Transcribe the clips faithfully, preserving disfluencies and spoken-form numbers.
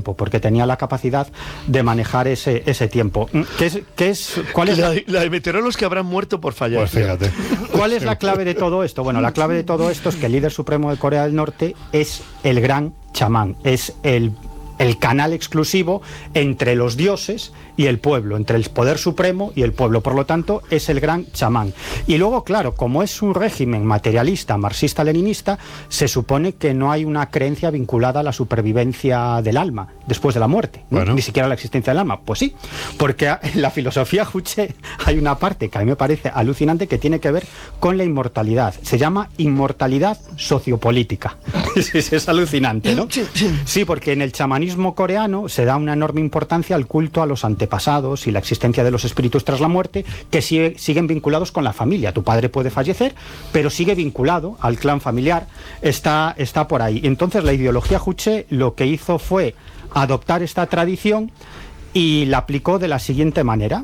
tiempo, porque tenía la capacidad de manejar ese, ese tiempo. ¿Qué es, qué es, cuál es la, la de meteorólogos que habrán muerto por fallar. Pues fíjate. ¿Cuál es la clave de todo esto? Bueno, la clave de todo esto es que el líder supremo de Corea del Norte es el gran chamán, es el el canal exclusivo entre los dioses y el pueblo, entre el poder supremo y el pueblo. Por lo tanto, es el gran chamán. Y luego, claro, como es un régimen materialista, marxista-leninista, se supone que no hay una creencia vinculada a la supervivencia del alma después de la muerte, ¿no? Bueno. Ni siquiera la existencia del alma. Pues sí, porque en la filosofía Juche hay una parte que a mí me parece alucinante que tiene que ver con la inmortalidad. Se llama inmortalidad sociopolítica. Es alucinante, ¿no? Sí, porque en el chamanismo coreano se da una enorme importancia al culto a los antepasados y la existencia de los espíritus tras la muerte, que sigue, siguen vinculados con la familia. Tu padre puede fallecer, pero sigue vinculado al clan familiar, está, está por ahí. Entonces la ideología Juche lo que hizo fue adoptar esta tradición y la aplicó de la siguiente manera,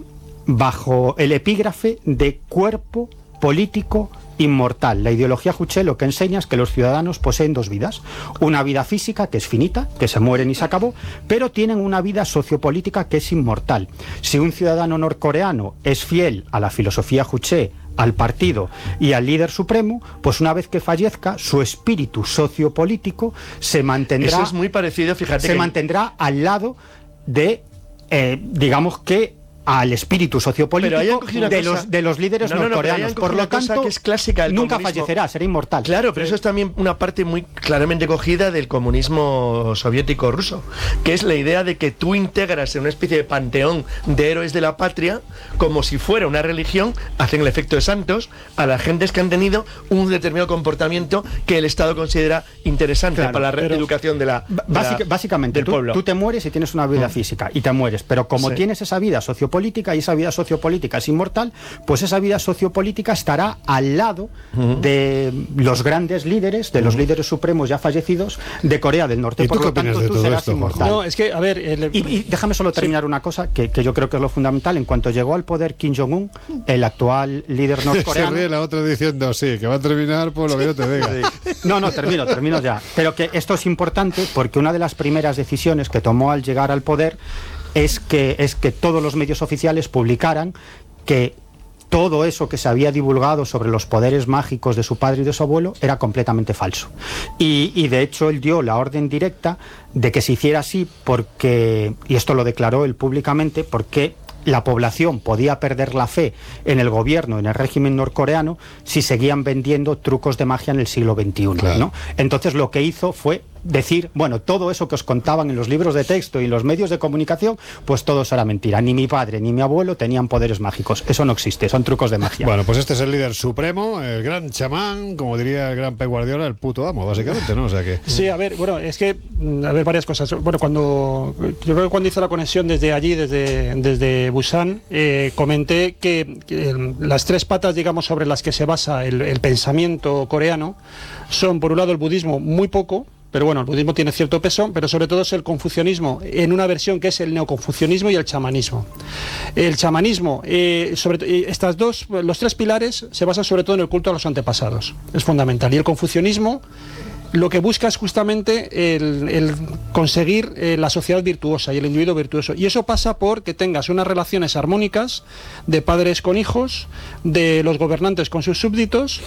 bajo el epígrafe de cuerpo político inmortal. La ideología Juche lo que enseña es que los ciudadanos poseen dos vidas, una vida física que es finita, que se mueren y se acabó, pero tienen una vida sociopolítica que es inmortal. Si un ciudadano norcoreano es fiel a la filosofía Juche, al partido y al líder supremo, pues una vez que fallezca, su espíritu sociopolítico se mantendrá. Eso es muy parecido, fíjate. Se que... mantendrá al lado de, eh, digamos que al espíritu sociopolítico de, los, de los líderes no, no, no, norcoreanos. Por lo tanto, que es clásica del nunca comunismo. fallecerá, será inmortal. Claro, pero eso es también una parte muy claramente cogida del comunismo soviético ruso, que es la idea de que tú integras en una especie de panteón de héroes de la patria, como si fuera una religión, hacen el efecto de santos, a las gentes que han tenido un determinado comportamiento que el Estado considera interesante, claro, para la reeducación de la, de básica, la básicamente del tú, pueblo. Tú te mueres y tienes una vida mm. física y te mueres, pero como sí. tienes esa vida sociopolítica política y esa vida sociopolítica es inmortal, pues esa vida sociopolítica estará al lado uh-huh. de los grandes líderes, de los uh-huh. líderes supremos ya fallecidos de Corea del Norte. ¿Y por tú lo qué tanto, opinas de tú todo serás esto, inmortal. No, es que, a ver... El... Y, y déjame solo terminar sí. una cosa que, que yo creo que es lo fundamental. En cuanto llegó al poder Kim Jong-un, el actual líder norcoreano... Se ríe la otra diciendo, sí, que va a terminar por lo que yo te diga. Sí. No, no, termino, termino ya. Pero que esto es importante porque una de las primeras decisiones que tomó al llegar al poder es que, es que todos los medios oficiales publicaran que todo eso que se había divulgado sobre los poderes mágicos de su padre y de su abuelo era completamente falso. Y, y de hecho él dio la orden directa de que se hiciera así porque, y esto lo declaró él públicamente, porque la población podía perder la fe en el gobierno, en el régimen norcoreano, si seguían vendiendo trucos de magia en el siglo veintiuno, claro. ¿no? Entonces lo que hizo fue decir, bueno, todo eso que os contaban en los libros de texto y en los medios de comunicación, pues todo eso era mentira. Ni mi padre ni mi abuelo tenían poderes mágicos. Eso no existe, son trucos de magia. Bueno, pues este es el líder supremo, el gran chamán, como diría el gran Pep Guardiola, el puto amo, básicamente, ¿no? O sea que... Sí, a ver, bueno, es que, a ver, varias cosas. Bueno, cuando, yo creo que cuando hice la conexión desde allí, desde, desde Busan, eh, comenté que, que las tres patas, digamos, sobre las que se basa el, el pensamiento coreano son, por un lado, el budismo muy poco, pero bueno, el budismo tiene cierto peso, pero sobre todo es el confucianismo, en una versión que es el neoconfucianismo y el chamanismo. El chamanismo, eh, sobre estas dos, los tres pilares se basan sobre todo en el culto a los antepasados, es fundamental. Y el confucianismo lo que busca es justamente el, el conseguir eh, la sociedad virtuosa y el individuo virtuoso. Y eso pasa por que tengas unas relaciones armónicas de padres con hijos, de los gobernantes con sus súbditos,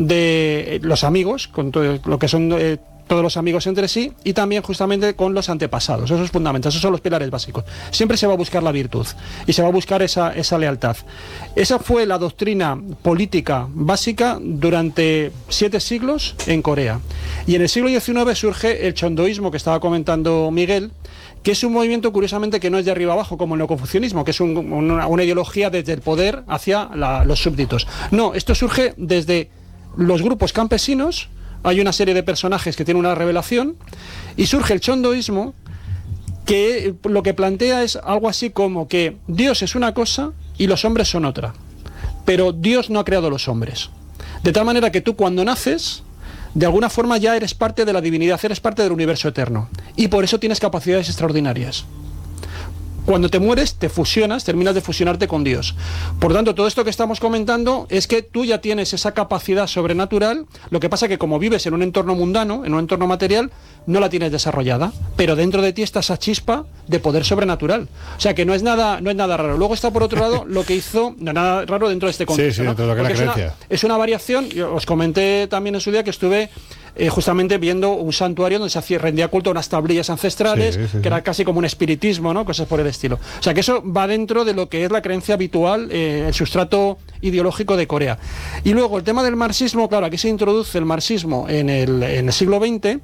de los amigos, con todo lo que son... Eh, todos los amigos entre sí y también justamente con los antepasados. Eso es fundamental, esos son los pilares básicos. Siempre se va a buscar la virtud y se va a buscar esa, esa lealtad. Esa fue la doctrina política básica durante siete siglos en Corea. Y en el siglo diecinueve surge el chondoísmo que estaba comentando Miguel, que es un movimiento curiosamente que no es de arriba abajo como el neoconfucianismo, que es un, una, una ideología desde el poder hacia la, los súbditos. No, esto surge desde los grupos campesinos. Hay una serie de personajes que tienen una revelación y surge el chondoísmo, que lo que plantea es algo así como que Dios es una cosa y los hombres son otra, pero Dios no ha creado los hombres. De tal manera que tú cuando naces, de alguna forma ya eres parte de la divinidad, eres parte del universo eterno y por eso tienes capacidades extraordinarias. Cuando te mueres, te fusionas, terminas de fusionarte con Dios. Por tanto, todo esto que estamos comentando es que tú ya tienes esa capacidad sobrenatural, lo que pasa que como vives en un entorno mundano, en un entorno material, no la tienes desarrollada, pero dentro de ti está esa chispa de poder sobrenatural. O sea que no es nada, no es nada raro. Luego está por otro lado lo que hizo, no nada raro dentro de este contexto. Sí, sí, ¿no? dentro de lo que es la es creencia. una, es una variación, yo os comenté también en su día que estuve Eh, justamente viendo un santuario donde se hacía, rendía culto a unas tablillas ancestrales, sí, sí, sí. que era casi como un espiritismo, ¿no? Cosas por el estilo. O sea que eso va dentro de lo que es la creencia habitual, eh, el sustrato ideológico de Corea. Y luego el tema del marxismo, claro, aquí se introduce el marxismo en el, en el siglo veinte.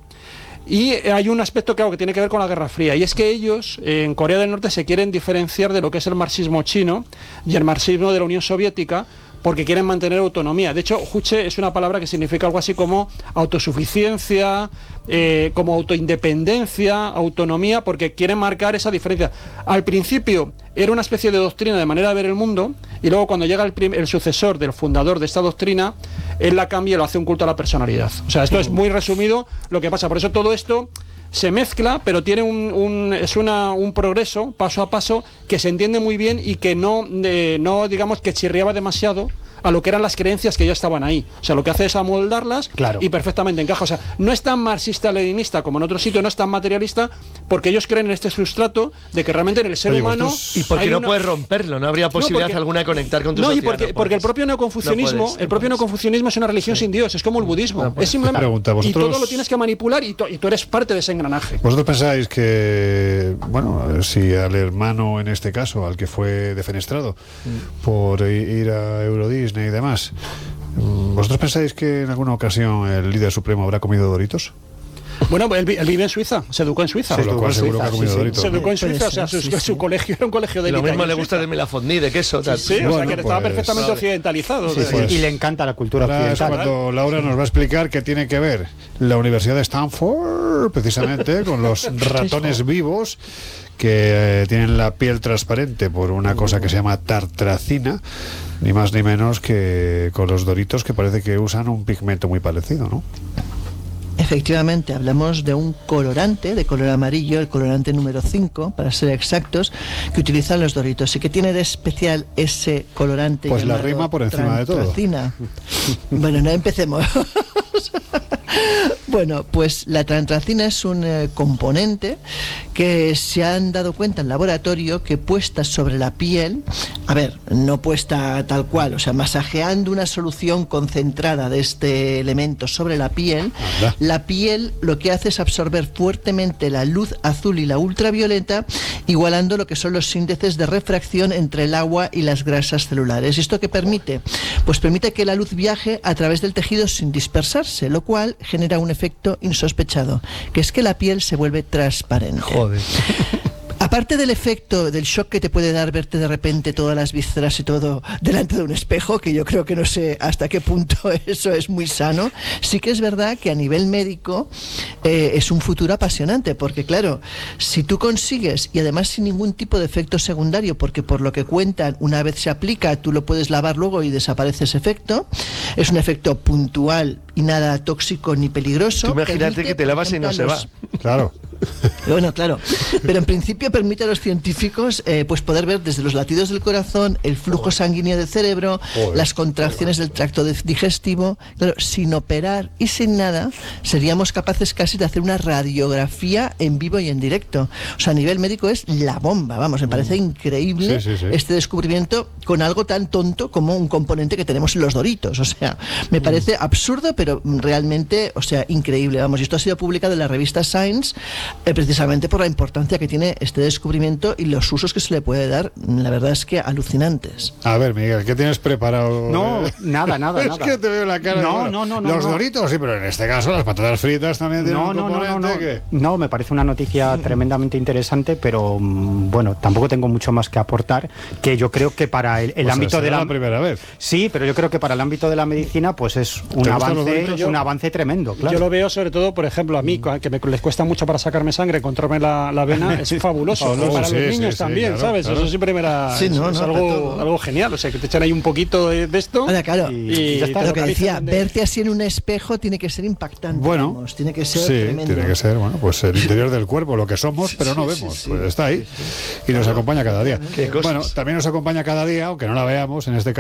Y hay un aspecto claro, que tiene que ver con la Guerra Fría, y es que ellos eh, en Corea del Norte se quieren diferenciar de lo que es el marxismo chino y el marxismo de la Unión Soviética, porque quieren mantener autonomía. De hecho, Juche es una palabra que significa algo así como autosuficiencia, eh, como autoindependencia, autonomía, porque quieren marcar esa diferencia. Al principio era una especie de doctrina de manera de ver el mundo, y luego cuando llega el, prim- el sucesor del fundador de esta doctrina, él la cambia y lo hace un culto a la personalidad. O sea, esto es muy resumido lo que pasa. Por eso todo esto se mezcla, pero tiene un, un es una, un progreso paso a paso que se entiende muy bien y que no, eh, no digamos que chirriaba demasiado a lo que eran las creencias que ya estaban ahí. O sea, lo que hace es amoldarlas, claro, y perfectamente encaja. O sea, no es tan marxista-leninista como en otro sitio, no es tan materialista, porque ellos creen en este sustrato de que realmente en el ser Oye, humano... vosotros... Y porque hay no una... puedes romperlo, no habría posibilidad no, porque... alguna de conectar con tu No, sociedad. y porque, no porque el propio no neoconfucianismo, puedes, el propio no neoconfucianismo es una religión sí. sin Dios, es como el budismo. No es simplemente... Pregunta, y todo vosotros... lo tienes que manipular y, to... y tú eres parte de ese engranaje. ¿Vosotros pensáis que, bueno, si al hermano en este caso, al que fue defenestrado mm. por ir a Euro Disney y demás, ¿vosotros pensáis que en alguna ocasión el líder supremo habrá comido Doritos? Bueno, él, él vive en Suiza, se educó en Suiza. Por lo cual seguro que ha comido sí, sí. Doritos. Se ¿no? educó en Suiza, o sea, ser, su, sí, su sí. colegio era un colegio de Y lo élite mismo ahí le en gusta Suiza. de melafondí, de queso, tal. Sí, o Bueno, sea, que estaba pues, perfectamente vale. occidentalizado. Sí, o sea, pues. Y le encanta la cultura Ahora es occidental. cuando Laura nos va a explicar qué tiene que ver la Universidad de Stanford, precisamente, con los ratones vivos que eh, tienen la piel transparente por una cosa que se llama tartracina, ni más ni menos que con los Doritos, que parece que usan un pigmento muy parecido, ¿no? Efectivamente, hablamos de un colorante, de color amarillo, el colorante número cinco, para ser exactos, que utilizan los Doritos. ¿Y qué tiene de especial ese colorante? Pues la llamado rima por encima de todo. trantracina? Bueno, no empecemos. Bueno, pues la trantracina es un eh, componente que se han dado cuenta en laboratorio que puesta sobre la piel, a ver, no puesta tal cual, o sea, masajeando una solución concentrada de este elemento sobre la piel, Anda. la piel lo que hace es absorber fuertemente la luz azul y la ultravioleta, igualando lo que son los índices de refracción entre el agua y las grasas celulares. ¿Esto qué permite? Pues permite que la luz viaje a través del tejido sin dispersarse, lo cual genera un efecto insospechado, que es que la piel se vuelve transparente. Joder. Aparte del efecto, del shock que te puede dar verte de repente todas las vísceras y todo delante de un espejo, que yo creo que no sé hasta qué punto eso es muy sano, sí que es verdad que a nivel médico eh, es un futuro apasionante, porque claro, si tú consigues, y además sin ningún tipo de efecto secundario, porque por lo que cuentan, una vez se aplica, tú lo puedes lavar luego y desaparece ese efecto, es un efecto puntual y nada tóxico ni peligroso. Tú imagínate Permite, que te por lavas y no ejemplo, se los- va. Claro. Bueno, claro, pero en principio permite a los científicos eh, pues poder ver desde los latidos del corazón, el flujo sanguíneo del cerebro, Joder. las contracciones del tracto de- digestivo. Claro, sin operar y sin nada, seríamos capaces casi de hacer una radiografía en vivo y en directo. O sea, a nivel médico es la bomba, vamos, me parece increíble Sí, sí, sí. este descubrimiento con algo tan tonto como un componente que tenemos en los Doritos. O sea, me parece absurdo, pero realmente, o sea, increíble, vamos. Y esto ha sido publicado en la revista Science, eh, precisamente por la importancia que tiene este descubrimiento y los usos que se le puede dar, la verdad es que alucinantes. A ver, Miguel, ¿qué tienes preparado? No, Eh, nada, nada, Es nada. que te veo la cara. No, de- no, no, no, Los no. Doritos, sí, pero en este caso las patatas fritas también tienen No, un no, no, no, componente no. que... No, me parece una noticia tremendamente interesante, pero mm, bueno, tampoco tengo mucho más que aportar, que yo creo que para el, el O sea, ámbito de será la... la primera vez. Sí, pero yo creo que para el ámbito de la medicina, pues es un ¿Te gustan los avance, Doritos? un avance tremendo, claro. Yo lo veo sobre todo, por ejemplo, a mí, que me, les cuesta mucho para sacar sacarme sangre, encontrarme la, la vena, es fabuloso. Fabuloso, Y para sí, los sí, niños sí, también, claro, ¿sabes? claro. Eso siempre me da, Sí, es, no, es no, para algo, todo. algo genial. O sea, que te echan ahí un poquito de, de esto. Ahora, claro, y, y ya está. te lo que localizan decía, donde- verte así en un espejo tiene que ser impactante. Bueno, vamos, tiene que ser sí, tremendo. tiene que ser, bueno, pues el interior del cuerpo, lo que somos, pero no sí, sí, vemos. sí. Pues está ahí y nos acompaña cada día. Qué cosas. Bueno, también nos acompaña cada día, aunque no la veamos, en este caso.